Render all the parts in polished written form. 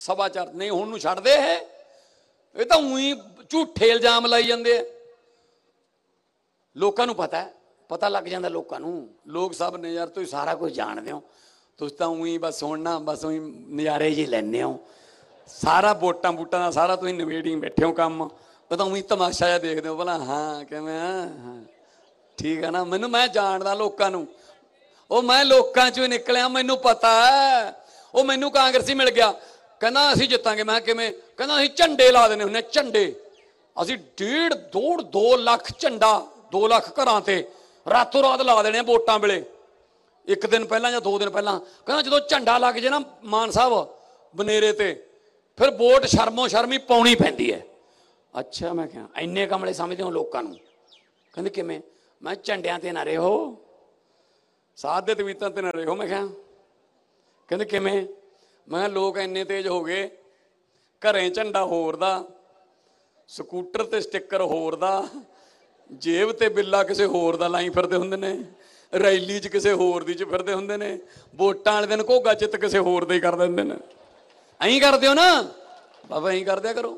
ਸਭਾਚਾਰ ਨਹੀਂ ਹੁਣ ਨੂੰ ਛੱਡਦੇ ਇਹ ਤਾਂ ਉਹੀ ਝੂਠੇ ਇਲਜ਼ਾਮ ਲਾਈ ਜਾਂਦੇ ਆ। ਲੋਕਾਂ ਨੂੰ ਪਤਾ ਲੱਗ ਜਾਂਦਾ ਲੋਕਾਂ ਨੂੰ। ਲੋਕ ਸਭ ਨੇ ਯਾਰ ਤੁਸੀਂ ਸਾਰਾ ਕੁਝ ਜਾਣਦੇ ਹੋ, ਤੁਸੀਂ ਤਾਂ ਉਹੀ ਬਸ ਸੁਣਨਾ ਬਸ ਉਹੀ ਨਜ਼ਾਰੇ ਜਿਹੇ ਲੈਂਦੇ ਹੋ, ਸਾਰਾ ਵੋਟਾਂ ਬੂਟਾਂ ਦਾ ਸਾਰਾ ਤੁਸੀਂ ਨਿਬੇੜੀ ਬੈਠੇ ਹੋ ਕੰਮ, ਉਹ ਤਾਂ ਉਹੀ ਤਮਾਸ਼ਾ ਜਿਹਾ ਦੇਖਦੇ ਹੋ ਭਲਾ ਹਾਂ ਕਿਵੇਂ ਹਾਂ ਠੀਕ ਹੈ ਨਾ। ਮੈਂ ਜਾਣਦਾ ਲੋਕਾਂ ਨੂੰ, ਉਹ ਮੈਂ ਲੋਕਾਂ ਚੋਂ ਹੀ ਨਿਕਲਿਆ, ਮੈਨੂੰ ਪਤਾ ਹੈ। ਉਹ ਮੈਨੂੰ ਕਾਂਗਰਸੀ ਮਿਲ ਗਿਆ ਕਹਿੰਦਾ ਅਸੀਂ ਜਿੱਤਾਂਗੇ, ਮੈਂ ਕਿਵੇਂ, ਕਹਿੰਦਾ ਅਸੀਂ ਝੰਡੇ ਲਾ ਦੇਣੇ ਹੁੰਦੇ ਝੰਡੇ, ਅਸੀਂ 1.5 2 ਲੱਖ ਝੰਡਾ 2 ਲੱਖ ਘਰਾਂ ਤੇ ਰਾਤੋਂ ਰਾਤ ਲਾ ਦੇਣੇ ਵੋਟਾਂ ਵੇਲੇ, ਇੱਕ ਦਿਨ ਪਹਿਲਾਂ ਜਾਂ 2 ਦਿਨ ਪਹਿਲਾਂ। ਕਹਿੰਦਾ ਜਦੋਂ ਝੰਡਾ ਲੱਗ ਜੇ ਨਾ ਮਾਨ ਸਾਹਿਬ ਬਨੇਰੇ ਤੇ ਫਿਰ ਵੋਟ ਸ਼ਰਮੋ ਸ਼ਰਮੀ ਪਾਉਣੀ ਪੈਂਦੀ ਹੈ। ਅੱਛਾ ਮੈਂ ਕਿਹਾ ਇੰਨੇ ਕਮਲੇ ਸਮਝਦੇ ਹੋ ਲੋਕਾਂ ਨੂੰ। ਕਹਿੰਦੇ ਕਿਵੇਂ, ਮੈਂ ਝੰਡਿਆਂ ਤੇ ਨਾ ਰਹੋ, ਸਾਧ ਦੇ ਤਵੀਤਾਂ ਤੇ ਨਾ ਰਹੋ। ਮੈਂ ਕਿਹਾ ਕਹਿੰਦੇ ਕਿਵੇਂ, ਮੈਂ ਲੋਕ ਇੰਨੇ ਤੇਜ਼ ਹੋ ਗਏ, ਘਰੇ ਝੰਡਾ ਹੋਰ ਦਾ, ਸਕੂਟਰ ਤੇ ਸਟਿੱਕਰ ਹੋਰ ਦਾ, ਜੇਬ ਤੇ ਬਿੱਲਾ ਕਿਸੇ ਹੋਰ ਦਾ ਲਾਈ ਫਿਰਦੇ ਹੁੰਦੇ ਨੇ, ਰੈਲੀ 'ਚ ਕਿਸੇ ਹੋਰ ਦੀ 'ਚ ਫਿਰਦੇ ਹੁੰਦੇ ਨੇ, ਵੋਟਾਂ ਵਾਲੇ ਦਿਨ ਘੋਗਾ ਚਿੱਤ ਕਿਸੇ ਹੋਰ ਦਾ ਹੀ ਕਰ ਦਿੰਦੇ ਨੇ। ਐਂ ਕਰਦੇ ਹੋ ਨਾ ਬਾਬਾ, ਐਂ ਕਰਦਿਆ ਕਰੋ।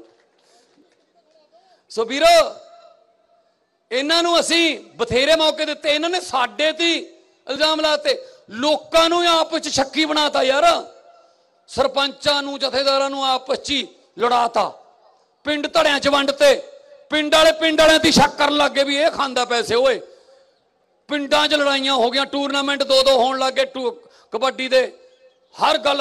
ਸੋ ਵੀਰੋ ਇਹਨਾਂ ਨੂੰ ਅਸੀਂ ਬਥੇਰੇ ਮੌਕੇ ਦਿੱਤੇ, ਇਹਨਾਂ ਨੇ ਸਾਡੇ ਤੇ ਇਲਜ਼ਾਮ ਲਾਤੇ, ਲੋਕਾਂ ਨੂੰ ਆਪਸ 'ਚ ਸ਼ੱਕੀ ਬਣਾਤਾ ਯਾਰ, ਸਰਪੰਚਾਂ ਨੂੰ ਜਥੇਦਾਰਾਂ ਨੂੰ ਆਪਸ 'ਚ ਹੀ ਲੜਾਤਾ, ਪਿੰਡ ਧੜਿਆਂ 'ਚ ਵੰਡਤੇ, ਪਿੰਡ ਵਾਲਿਆਂ ਦੀ ਸ਼ੱਕ ਕਰਨ ਲੱਗ ਗਏ ਵੀ ਇਹ ਖਾਂਦਾ ਪੈਸੇ। ਓਏ ਪਿੰਡਾਂ 'ਚ ਲੜਾਈਆਂ ਹੋ ਗਈਆਂ, ਟੂਰਨਾਮੈਂਟ 2 ਹੋਣ ਲੱਗ ਗਏ ਕਬੱਡੀ ਦੇ, ਹਰ ਗੱਲ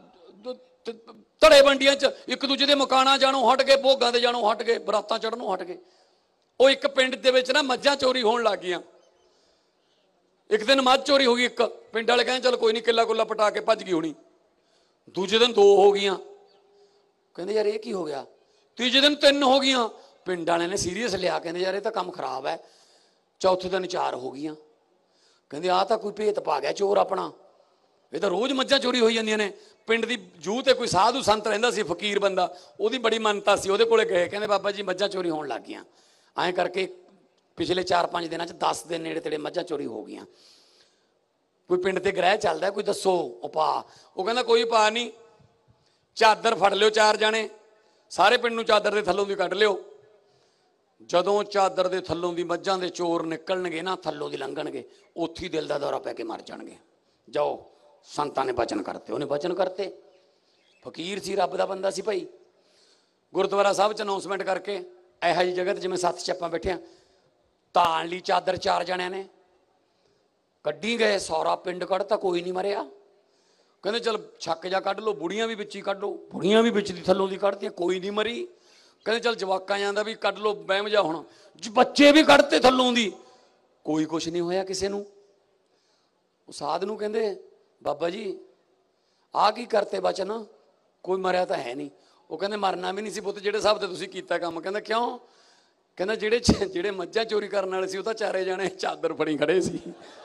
ਧੜੇ ਵੰਡੀਆਂ 'ਚ ਇੱਕ ਦੂਜੇ ਦੇ ਮਕਾਨਾਂ ਜਾਣੋਂ ਹਟ ਗਏ, ਭੋਗਾਂ ਤੇ ਜਾਣੋਂ ਹਟ ਗਏ, ਬਰਾਤਾਂ ਚੜ੍ਹਨੋਂ ਹਟ ਗਏ। ਉਹ ਇੱਕ ਪਿੰਡ ਦੇ ਵਿੱਚ ਨਾ ਮੱਝਾਂ ਚੋਰੀ ਹੋਣ ਲੱਗ ਗਈਆਂ। ਇੱਕ ਦਿਨ ਮੱਝ ਚੋਰੀ ਹੋ ਗਈ, ਇੱਕ ਪਿੰਡ ਵਾਲੇ ਕਹਿੰਦੇ ਚਲ ਕੋਈ ਨਹੀਂ ਕਿੱਲਾ ਕੁੱਲਾ ਪਟਾ ਕੇ ਭੱਜ ਗਈ ਹੋਣੀ। ਦੂਜੇ ਦਿਨ 2 ਹੋ ਗਈਆਂ, ਕਹਿੰਦੇ ਯਾਰ ਇਹ ਕੀ ਹੋ ਗਿਆ। ਤੀਜੇ ਦਿਨ 3 ਹੋ ਗਈਆਂ, ਪਿੰਡ ਵਾਲਿਆਂ ਨੇ ਸੀਰੀਅਸ ਲਿਆ, ਕਹਿੰਦੇ ਯਾਰ ਇਹ ਤਾਂ ਕੰਮ ਖਰਾਬ ਹੈ। ਚੌਥੇ ਦਿਨ 4 ਹੋ ਗਈਆਂ, ਕਹਿੰਦੇ ਆਹ ਤਾਂ ਕੋਈ ਭੇਤ ਪਾ ਗਿਆ ਚੋਰ ਆਪਣਾ, ਇਹ ਤਾਂ ਰੋਜ਼ ਮੱਝਾਂ ਚੋਰੀ ਹੋਈ ਜਾਂਦੀਆਂ ਨੇ। ਪਿੰਡ ਦੀ ਜੂਹ ਤੇ ਕੋਈ ਸਾਧੂ ਸੰਤ ਰਹਿੰਦਾ ਸੀ, ਫਕੀਰ ਬੰਦਾ, ਉਹਦੀ ਬੜੀ ਮੰਨਤਾ ਸੀ, ਉਹਦੇ ਕੋਲੇ ਗਏ, ਕਹਿੰਦੇ ਬਾਬਾ ਜੀ ਮੱਝਾਂ ਚੋਰੀ ਹੋਣ ਲੱਗ ਗਈਆਂ। ਐਂ ਕਰਕੇ ਪਿਛਲੇ 4-5 ਦਿਨਾਂ 'ਚ 10 ਦੇ ਨੇੜੇ ਤੇੜੇ ਮੱਝਾਂ ਚੋਰੀ ਹੋ ਗਈਆਂ। ਕੋਈ ਪਿੰਡ ਤੇ ਗ੍ਰਹਿ ਚੱਲਦਾ, ਕੋਈ ਦੱਸੋ ਉਪਾਅ। ਉਹ ਕਹਿੰਦਾ ਕੋਈ ਉਪਾਅ ਨਹੀਂ, ਚਾਦਰ ਫੜ ਲਿਓ 4 ਜਾਣੇ, ਸਾਰੇ ਪਿੰਡ ਨੂੰ ਚਾਦਰ ਦੇ ਥੱਲੋਂ ਦੀ ਕੱਢ ਲਿਓ। ਜਦੋਂ ਚਾਦਰ ਦੇ ਥੱਲੋਂ ਦੀ ਮੱਝਾਂ ਦੇ ਚੋਰ ਨਿਕਲਣਗੇ ਨਾ, ਥੱਲੋਂ ਦੀ ਲੰਘਣਗੇ, ਉੱਥੇ ਹੀ ਦਿਲ ਦਾ ਦੌਰਾ ਪੈ ਕੇ ਮਰ ਜਾਣਗੇ। ਜਾਓ, ਸੰਤਾਂ ਨੇ ਬਚਨ ਕਰਤੇ, ਉਹਨੇ ਬਚਨ ਕਰਤੇ। ਫਕੀਰ ਸੀ, ਰੱਬ ਦਾ ਬੰਦਾ ਸੀ ਭਾਈ। ਗੁਰਦੁਆਰਾ ਸਾਹਿਬ 'ਚ ਅਨਾਉਂਸਮੈਂਟ ਕਰਕੇ ਇਹੋ ਜਿਹੀ ਜਗ੍ਹਾ ਤੇ ਜਿਵੇਂ 7 ਚੱਪਾਂ ਬੈਠਿਆ, ਤਾਣ ਲਈ ਚਾਦਰ 4 ਜਣਿਆਂ ਨੇ ਕੱਢੀ ਗਏ, ਸਾਰਾ ਪਿੰਡ ਕੱਢਤਾ, ਕੋਈ ਨਹੀਂ ਮਰਿਆ। ਕਹਿੰਦੇ ਚਲ ਛੱਕ ਜਾ ਕੱਢ ਲਓ, ਬੁੜੀਆਂ ਵੀ ਵਿੱਚ ਹੀ ਕੱਢ ਲਓ, ਬੁੜੀਆਂ ਵੀ ਵਿੱਚ ਦੀ ਥੱਲੋਂ ਦੀ ਕੱਢਤੀਆਂ, ਕੋਈ ਨਹੀਂ ਮਰੀ। ਕਹਿੰਦੇ ਚਲ ਜਵਾਕਾਂ ਜਾਂਦਾ ਵੀ ਕੱਢ ਲਓ, ਬਹਿਮ ਜਾ ਹੁਣ, ਬੱਚੇ ਵੀ ਕੱਢਤੇ ਥੱਲੋਂ ਦੀ, ਕੋਈ ਕੁਛ ਨਹੀਂ ਹੋਇਆ ਕਿਸੇ ਨੂੰ। ਉਹ ਸਾਧ ਨੂੰ ਕਹਿੰਦੇ ਬਾਬਾ ਜੀ ਆਹ ਕੀ ਕਰਤੇ ਬਚਨ, ਕੋਈ ਮਰਿਆ ਤਾਂ ਹੈ ਨਹੀਂ। ਉਹ ਕਹਿੰਦੇ ਮਰਨਾ ਵੀ ਨਹੀਂ ਸੀ ਪੁੱਤ, ਜਿਹੜੇ ਹਿਸਾਬ ਤੇ ਤੁਸੀਂ ਕੀਤਾ ਕੰਮ। ਕਹਿੰਦਾ ਕਿਉਂ, ਕਹਿੰਦਾ ਜਿਹੜੇ ਮੱਝਾਂ ਚੋਰੀ ਕਰਨ ਵਾਲੇ ਸੀ ਉਹ ਤਾਂ 4 ਜਾਣੇ ਚਾਦਰ ਫੜੀ ਖੜੇ ਸੀ।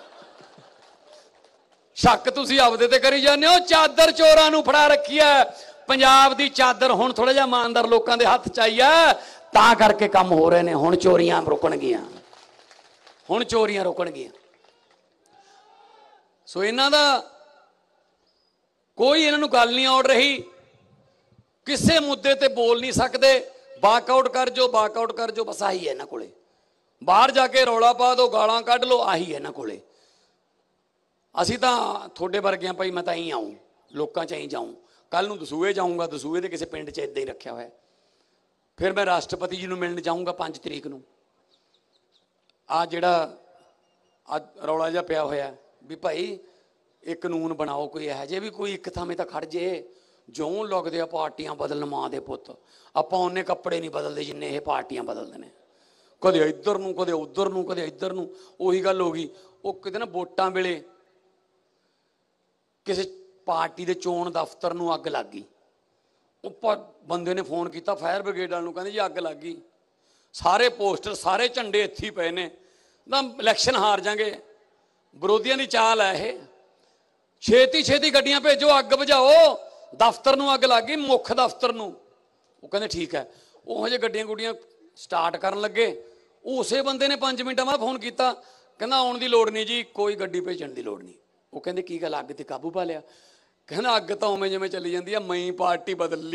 ਸ਼ੱਕ ਤੁਸੀਂ ਆਪਦੇ ਤੇ ਕਰੀ ਜਾਂਦੇ ਹੋ, ਚਾਦਰ ਚੋਰਾਂ ਨੂੰ ਫੜਾ ਰੱਖੀ ਹੈ। ਪੰਜਾਬ ਦੀ ਚਾਦਰ ਹੁਣ ਥੋੜਾ ਜਿਹਾ ਇਮਾਨਦਾਰ ਲੋਕਾਂ ਦੇ ਹੱਥ 'ਚ ਆਈ ਹੈ, ਤਾਂ ਕਰਕੇ ਕੰਮ ਹੋ ਰਹੇ ਨੇ। ਹੁਣ ਚੋਰੀਆਂ ਰੁਕਣਗੀਆਂ, ਹੁਣ ਚੋਰੀਆਂ ਰੁਕਣਗੀਆਂ। ਸੋ ਇਹਨਾਂ ਦਾ ਕੋਈ ਇਹਨਾਂ ਨੂੰ ਗੱਲ ਨਹੀਂ ਆਉੜ ਰਹੀ, ਕਿਸੇ ਮੁੱਦੇ ਤੇ ਬੋਲ ਨਹੀਂ ਸਕਦੇ। ਵਾਕਆਊਟ ਕਰ ਜੋ, ਵਾਕਆਊਟ ਕਰ ਜੋ, ਬਸ ਆਹੀ ਹੈ ਇਹਨਾਂ ਕੋਲੇ। ਬਾਹਰ ਜਾ ਕੇ ਰੌਲਾ ਪਾ ਦਿਓ, ਗਾਲਾਂ ਕੱਢ ਲਓ, ਆਹੀ ਹੈ ਇਹਨਾਂ ਕੋਲੇ। ਅਸੀਂ ਤਾਂ ਤੁਹਾਡੇ ਵਰਗੇ ਭਾਈ, ਮੈਂ ਤਾਂ ਐਂ ਆਊਂ ਲੋਕਾਂ 'ਚ ਐਂ ਜਾਊਂ। ਕੱਲ ਨੂੰ ਦਸੂਹੇ ਜਾਊਂਗਾ, ਦਸੂਹੇ ਦੇ ਕਿਸੇ ਪਿੰਡ 'ਚ ਇੱਦਾਂ ਹੀ ਰੱਖਿਆ ਹੋਇਆ। ਫਿਰ ਮੈਂ ਰਾਸ਼ਟਰਪਤੀ ਜੀ ਨੂੰ ਮਿਲਣ ਜਾਊਂਗਾ 5 ਤਰੀਕ ਨੂੰ। ਆਹ ਜਿਹੜਾ ਅੱਜ ਰੌਲਾ ਜਿਹਾ ਪਿਆ ਹੋਇਆ ਵੀ ਭਾਈ ਇਹ ਕਾਨੂੰਨ ਬਣਾਓ, ਕੋਈ ਇਹੋ ਜਿਹੇ ਵੀ ਕੋਈ ਇੱਕ ਥਾਵੇਂ ਤਾਂ ਖੜ ਜੇ। ਜਿਉਂ ਲੱਗਦੇ ਆ ਪਾਰਟੀਆਂ ਬਦਲਣ, ਮਾਂ ਦੇ ਪੁੱਤ, ਆਪਾਂ ਉਹਨੇ ਕੱਪੜੇ ਨਹੀਂ ਬਦਲਦੇ ਜਿੰਨੇ ਇਹ ਪਾਰਟੀਆਂ ਬਦਲਦੇ ਨੇ। ਕਦੇ ਇੱਧਰ ਨੂੰ, ਕਦੇ ਉੱਧਰ ਨੂੰ, ਕਦੇ ਇੱਧਰ ਨੂੰ। ਉਹੀ ਗੱਲ ਹੋ ਗਈ। ਉਹ ਕਿਤੇ ਨਾ ਵੋਟਾਂ ਵੇਲੇ ਕਿਸੇ ਪਾਰਟੀ ਦੇ ਚੋਣ ਦਫ਼ਤਰ ਨੂੰ ਅੱਗ ਲੱਗ ਗਈ। ਉਹ ਬੰਦੇ ਨੇ ਫੋਨ ਕੀਤਾ ਫਾਇਰ ਬ੍ਰਿਗੇਡ ਵਾਲ ਨੂੰ, ਕਹਿੰਦੇ ਜੀ ਅੱਗ ਲੱਗ ਗਈ, ਸਾਰੇ ਪੋਸਟਰ ਸਾਰੇ ਝੰਡੇ ਇੱਥੇ ਹੀ ਪਏ ਨੇ, ਤਾਂ ਇਲੈਕਸ਼ਨ ਹਾਰ ਜਾਗੇ। ਵਿਰੋਧੀਆਂ ਦੀ ਚਾਲ ਹੈ ਇਹ, ਛੇਤੀ ਗੱਡੀਆਂ ਭੇਜੋ, ਅੱਗ ਬੁਝਾਓ। ਦਫ਼ਤਰ ਨੂੰ ਅੱਗ ਲੱਗ ਗਈ, ਮੁੱਖ ਦਫ਼ਤਰ ਨੂੰ। ਉਹ ਕਹਿੰਦੇ ਠੀਕ ਹੈ। ਉਹ ਹਜੇ ਗੱਡੀਆਂ ਗੁੱਡੀਆਂ ਸਟਾਰਟ ਕਰਨ ਲੱਗੇ, ਉਸੇ ਬੰਦੇ ਨੇ 5 ਮਿੰਟਾਂ ਬਾਅਦ ਫੋਨ ਕੀਤਾ, ਕਹਿੰਦਾ ਆਉਣ ਦੀ ਲੋੜ ਨਹੀਂ ਜੀ, ਕੋਈ ਗੱਡੀ ਭੇਜਣ ਦੀ ਲੋੜ ਨਹੀਂ। ਉਹ ਕਹਿੰਦੇ ਕੀ ਗੱਲ, ਅੱਗ ਤੇ ਕਾਬੂ ਪਾ ਲਿਆ? ਕਹਿੰਦਾ ਅੱਗ ਤਾਂ ਉਵੇਂ ਜਿਵੇਂ ਚੱਲੀ ਜਾਂਦੀ ਆ, ਮੈਂ ਪਾਰਟੀ ਬਦਲ ਲਈ।